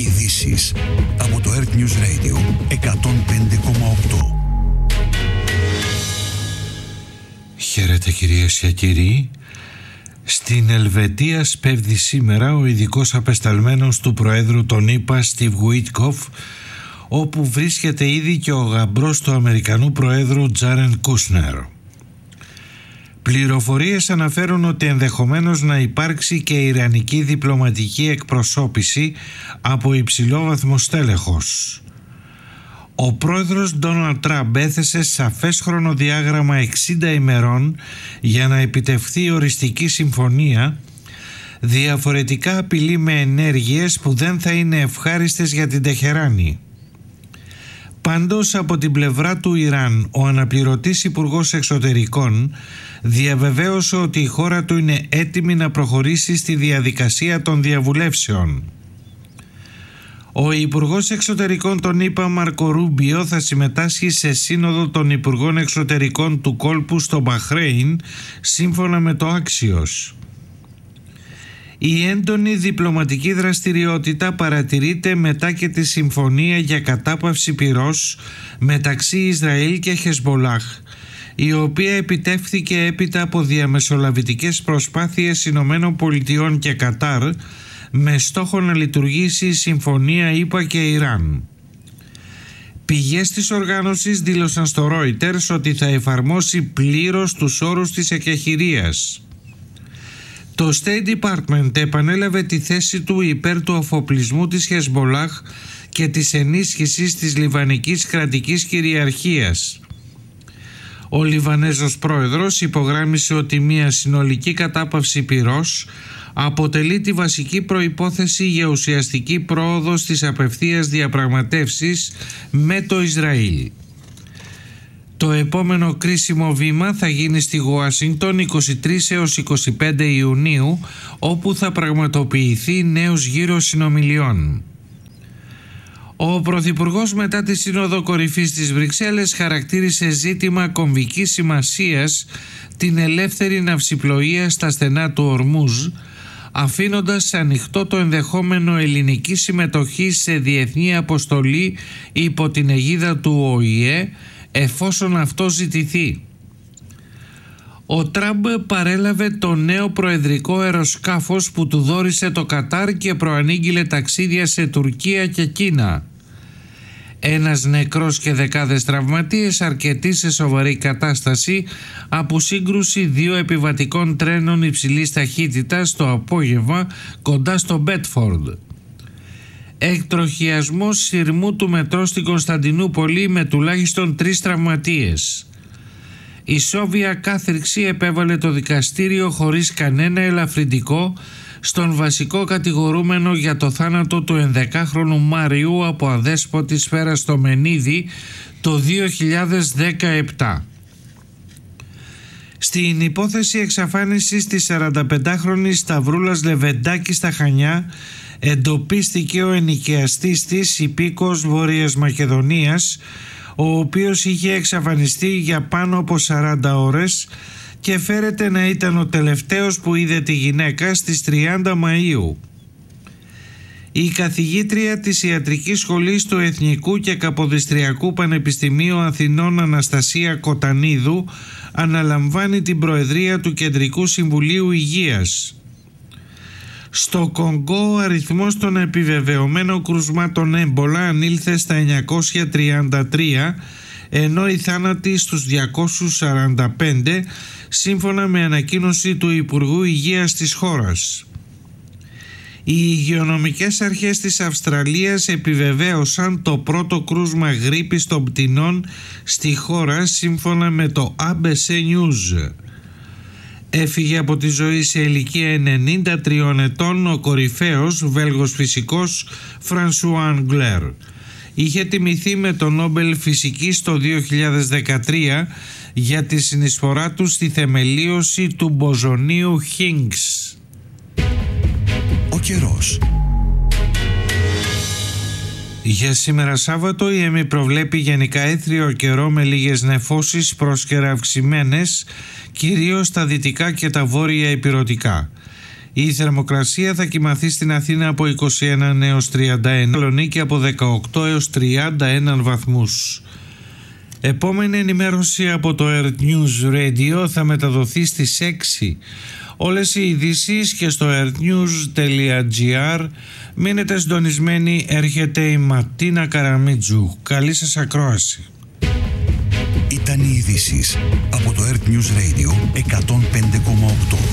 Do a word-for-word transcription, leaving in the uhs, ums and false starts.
Ειδήσεις από το Earth News Radio εκατόν πέντε κόμμα οκτώ. Χαίρετε κυρίες και κύριοι. Στην Ελβετία σπέβδει σήμερα ο ειδικός απεσταλμένος του Προέδρου των ΗΠΑ Steve Witkoff, όπου βρίσκεται ήδη και ο γαμπρός του Αμερικανού Προέδρου Τζάρεντ Κούσνερ. Πληροφορίες αναφέρουν ότι ενδεχομένως να υπάρξει και ιρανική διπλωματική εκπροσώπηση από υψηλόβαθμο στέλεχος. Ο πρόεδρος Ντόναλντ Τραμπ έθεσε σαφές χρονοδιάγραμμα εξήντα ημερών για να επιτευχθεί η οριστική συμφωνία, διαφορετικά απειλεί με ενέργειες που δεν θα είναι ευχάριστες για την Τεχεράνη. Πάντως από την πλευρά του Ιράν, ο αναπληρωτής υπουργός εξωτερικών διαβεβαίωσε ότι η χώρα του είναι έτοιμη να προχωρήσει στη διαδικασία των διαβουλεύσεων. Ο Υπουργός Εξωτερικών των ΗΠΑ Μάρκο Ρούμπιο θα συμμετάσχει σε σύνοδο των Υπουργών Εξωτερικών του κόλπου στο Μπαχρέιν, σύμφωνα με το Axios. Η έντονη διπλωματική δραστηριότητα παρατηρείται μετά και τη συμφωνία για κατάπαυση πυρός μεταξύ Ισραήλ και Χεσμπολάχ, η οποία επιτεύχθηκε έπειτα από διαμεσολαβητικές προσπάθειες Ηνωμένων Πολιτειών και Κατάρ, με στόχο να λειτουργήσει η συμφωνία ΗΠΑ και Ιράν. Πηγές της οργάνωσης δήλωσαν στο Reuters ότι θα εφαρμόσει πλήρως τους όρους της εκεχηρίας. Το State Department επανέλαβε τη θέση του υπέρ του αφοπλισμού της Χεσμπολάχ και της ενίσχυσης της λιβανικής κρατικής κυριαρχίας. Ο Λιβανέζος πρόεδρος υπογράμμισε ότι μια συνολική κατάπαυση πυρός αποτελεί τη βασική προϋπόθεση για ουσιαστική πρόοδο στις απευθείας διαπραγματεύσεις με το Ισραήλ. Το επόμενο κρίσιμο βήμα θα γίνει στη Ουάσιγκτον είκοσι τρεις έως είκοσι πέντε Ιουνίου, όπου θα πραγματοποιηθεί νέος γύρος συνομιλιών. Ο Πρωθυπουργός μετά τη Σύνοδο Κορυφής της Βρυξέλλες χαρακτήρισε ζήτημα κομβικής σημασίας την ελεύθερη ναυσιπλοεία στα στενά του Ορμούζ, αφήνοντας ανοιχτό το ενδεχόμενο ελληνικής συμμετοχής σε διεθνή αποστολή υπό την αιγίδα του Ο Η Ε, εφόσον αυτό ζητηθεί. Ο Τραμπ παρέλαβε το νέο προεδρικό αεροσκάφος που του δώρισε το Κατάρ και προανήγγειλε ταξίδια σε Τουρκία και Κίνα. Ένας νεκρός και δεκάδες τραυματίες, αρκετοί σε σοβαρή κατάσταση από σύγκρουση δύο επιβατικών τρένων υψηλής ταχύτητας το απόγευμα κοντά στο Μπέτφορντ. Εκτροχιασμός σειρμού του μετρό στην Κωνσταντινούπολη με τουλάχιστον τρεις τραυματίες. Η σόβια κάθριξη επέβαλε το δικαστήριο χωρίς κανένα ελαφρυντικό στον βασικό κατηγορούμενο για το θάνατο του ενδεκάχρονου Μάριου από αδέσποτη σφαίρα στο Μενίδη το δύο χιλιάδες δεκαεπτά. Στην υπόθεση εξαφάνισης της σαρανταπεντάχρονης Σταυρούλας Λεβεντάκη στα Χανιά εντοπίστηκε ο ενοικιαστής της, υπήκος Βόρειας Μακεδονίας, ο οποίος είχε εξαφανιστεί για πάνω από σαράντα ώρες και φέρεται να ήταν ο τελευταίος που είδε τη γυναίκα στις τριάντα Μαΐου. Η καθηγήτρια της Ιατρικής Σχολής του Εθνικού και Καποδιστριακού Πανεπιστημίου Αθηνών Αναστασία Κοτανίδου αναλαμβάνει την προεδρία του Κεντρικού Συμβουλίου Υγείας. Στο Κονγκό ο αριθμός των επιβεβαιωμένων κρουσμάτων έμπολα ανήλθε στα εννιακόσια τριάντα τρία, ενώ οι θάνατοι στους διακόσιους σαράντα πέντε, σύμφωνα με ανακοίνωση του Υπουργού Υγείας της χώρας. Οι υγειονομικές αρχές της Αυστραλίας επιβεβαίωσαν το πρώτο κρούσμα γρίπης των πτηνών στη χώρα, σύμφωνα με το έι μπι σι News. Έφυγε από τη ζωή σε ηλικία ενενήντα τριών ετών ο κορυφαίος Βέλγος φυσικός Φρανσουά Αγγλέρ. Είχε τιμηθεί με το Νόμπελ Φυσικής το δύο χιλιάδες δεκατρία για τη συνεισφορά του στη θεμελίωση του μποζονίου Higgs. Ο καιρός. Για σήμερα Σάββατο η ΕΜΗ προβλέπει γενικά έθριο καιρό με λίγες νεφώσεις πρόσκαιρα αυξημένες, κυρίως στα δυτικά και τα βόρεια ηπειρωτικά. Η θερμοκρασία θα κυμαθεί στην Αθήνα από είκοσι ένα έως τριάντα ένα, Θεσσαλονίκη από δεκαοκτώ έως τριάντα ένα βαθμούς. Επόμενη ενημέρωση από το Earth News Radio θα μεταδοθεί στις έξι. Όλες οι ειδήσεις και στο earthnews.gr. Μείνετε συντονισμένοι, έρχεται η Ματίνα Καραμίτζου. Καλή σας ακρόαση. Ήταν οι ειδήσεις από το Earth News Radio εκατόν πέντε κόμμα οκτώ.